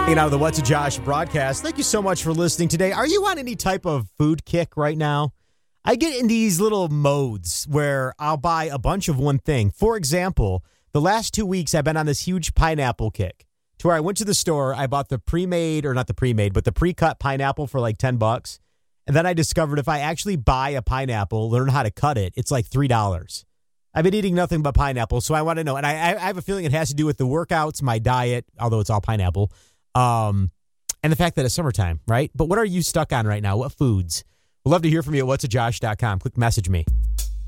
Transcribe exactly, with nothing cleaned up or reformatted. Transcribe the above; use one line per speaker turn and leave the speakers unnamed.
You know, the What's a Josh broadcast. Thank you so much for listening today. Are you on any type of food kick right now? I get in these little modes where I'll buy a bunch of one thing. For example, the last two weeks I've been on this huge pineapple kick to where I went to the store. I bought the pre-made, or not the pre-made, but the pre-cut pineapple for like ten bucks. And then I discovered if I actually buy a pineapple, learn how to cut it, it's like three dollars. I've been eating nothing but pineapple, so I want to know. And I, I have a feeling it has to do with the workouts, my diet, although it's all pineapple. Um, and the fact that it's summertime, right? But what are you stuck on right now? What foods? We'd love to hear from you at what's a josh dot com. Quick message me.